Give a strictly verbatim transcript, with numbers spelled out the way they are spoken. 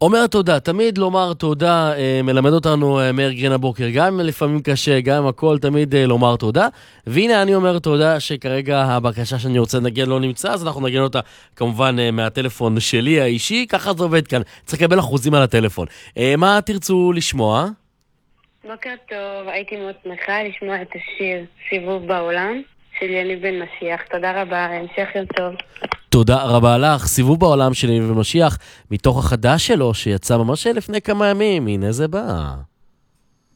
אומר תודה, תמיד לומר תודה, אה, מלמד אותנו אה, מאיר גרין הבוקר, גם אם לפעמים קשה, גם אם הכל, תמיד אה, לומר תודה. והנה אני אומר תודה שכרגע הבקשה שאני רוצה לנגן לא נמצא, אז אנחנו נגן אותה כמובן אה, מהטלפון שלי האישי, ככה זה עובד כאן, צריך לקבל אחוזים על הטלפון. אה, מה תרצו לשמוע? בוקר טוב, הייתי מאוד שמחה לשמוע את השיר סיבוב בעולם של יניב בן משיח. תודה רבה, המשך יום טוב. תודה רבה לך, סיבוב בעולם של יניב בן משיח, מתוך החדש שלו שיצא ממש לפני כמה ימים, הנה זה בא.